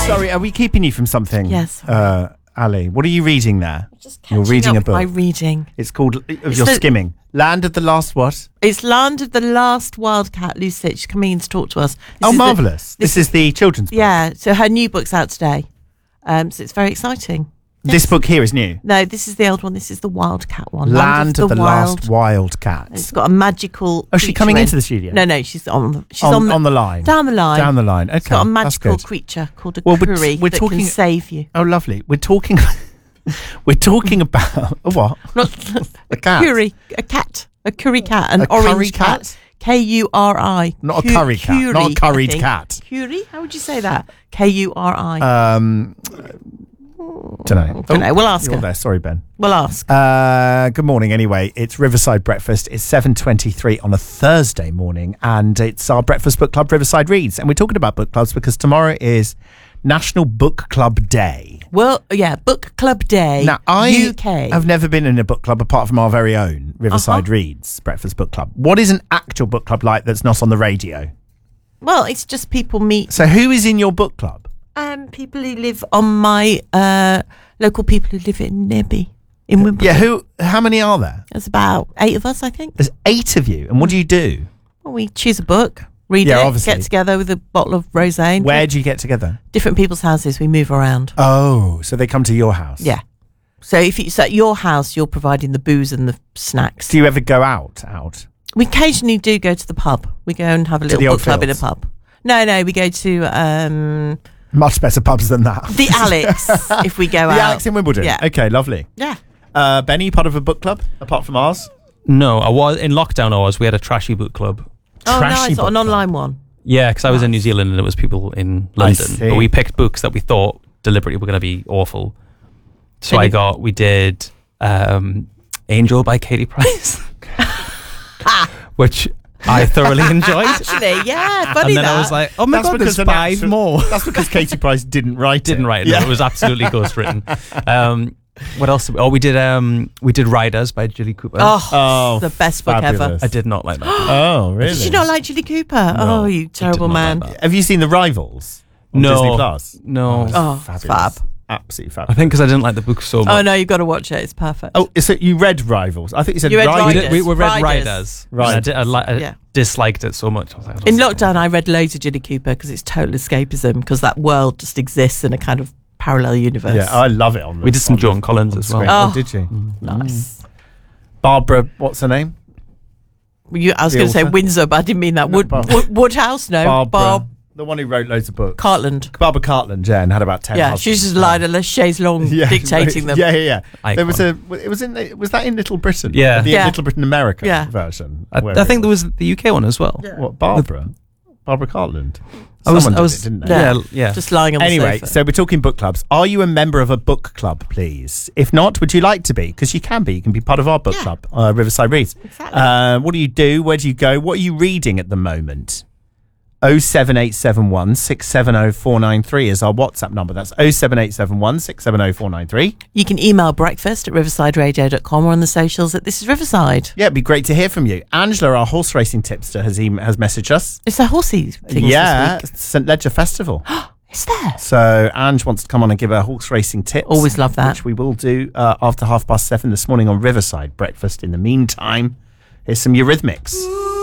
Sorry, are we keeping you from something? Yes. Ali, what are you reading there? Just You're reading a book. My reading. It's called, you're skimming. Land of the Last what? It's Land of the Last Wildcat. Lucy, she's coming in to talk to us. Marvellous. This is the children's book. Yeah, so her new book's out today. So it's very exciting. This book here is new. No, this is the old one. This is the Wildcat one. Land of the Last Wildcat. It's got a magical. Oh, is she coming into the studio? No, she's on the line. Down the line. Down the line. Okay. It's got a magical creature called a curry we're that talking, can save you. Oh, lovely. We're talking about a what? A cat. A cat. A curry cat. An orange cat. K-U-R-I. Not a curry cat. Not a curried cat. Curry? How would you say that? K-U-R-I. Don't know. We'll ask her. There. Sorry, Ben. We'll ask. Good morning. Anyway, it's Riverside Breakfast. It's 7:23 on a Thursday morning, and it's our breakfast book club, Riverside Reads, and we're talking about book clubs because tomorrow is National Book Club Day. Well, yeah, Book Club Day. Now, I UK. have never been in a book club apart from our very own Riverside Reads Breakfast Book Club. What is an actual book club like that's not on the radio? Well, it's just people meet. So, who is in your book club? People who live on my local people who live in Nibby in Wimbledon. Yeah, how many are there? There's about 8 of us, I think. There's 8 of you, and what do you do? Well, we choose a book, read it, obviously. Get together with a bottle of rosé. Where do you get together? Different people's houses. We move around. Oh, so they come to your house? Yeah. So if it's at your house, you're providing the booze and the snacks. Do you ever go out? We occasionally do go to the pub. We go and have a little book club in a pub. No, we go to much better pubs than that. The Alex, if we go out. The Alex in Wimbledon? Yeah. Okay, lovely. Yeah. Benny, part of a book club, apart from ours? No, I was in lockdown. We had a trashy book club. Oh, nice. An online one. Yeah, because I was in New Zealand and it was people in London. But we picked books that we thought deliberately were going to be awful. So we did Angel by Katie Price, which I thoroughly enjoyed. Actually, yeah, funny. And then I was like, oh my God, there's 5 more. That's because Katie Price didn't write it. No, it was absolutely ghostwritten. What else? We did Riders by Julie Cooper. Oh, the best book ever. I did not like that. Oh, really? Did you not like Julie Cooper? No, oh, you terrible man. Like have you seen The Rivals on no, Disney Plus? No. Oh, fab. Absolutely fabulous. I think because I didn't like the book so much. Oh no, you've got to watch it. It's perfect. Oh, so you read Rivals? I think you said Riders. We read Riders. Right. I disliked it so much. In lockdown, I read loads of Julie Cooper because it's total escapism because that world just exists in a kind of parallel universe. Yeah, I love it. We did some Joan Collins as well. Oh, did you? Nice. Barbara, what's her name? I was going to say Windsor, but I didn't mean that. Woodhouse, no. Barbara. The one who wrote loads of books. Barbara Cartland, and had about 10 husbands. She was just lying on a chaise longue dictating them. Yeah. There was was that in Little Britain? Yeah. The Little Britain America version. I think there was the UK one as well. Yeah. What, Barbara Cartland? I was, didn't they? Yeah. Just lying on the sofa. Anyway, so we're talking book clubs. Are you a member of a book club, please? If not, would you like to be? Because you can be. You can be part of our book club, Riverside Reads. Exactly. What do you do? Where do you go? What are you reading at the moment? 07871 670 493 is our WhatsApp number. That's 07871 670 493. You can email breakfast@riversideradio.com or on the socials at This Is Riverside. Yeah, it'd be great to hear from you. Angela, our horse racing tipster, has messaged us. It's a horsey thing this week. St Ledger Festival. Is there? So Ange wants to come on and give her horse racing tips. Always love that. Which we will do after 7:30 this morning on Riverside Breakfast. In the meantime, here's some Eurythmics.